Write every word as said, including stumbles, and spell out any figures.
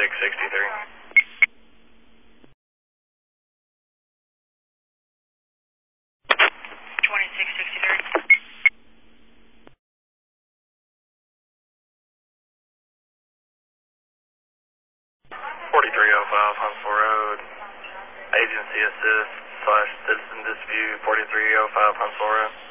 twenty-six sixty-three. twenty-six sixty-three. forty-three oh five Huntsville Road. Agency assist slash citizen dispute, forty-three oh five Huntsville Road.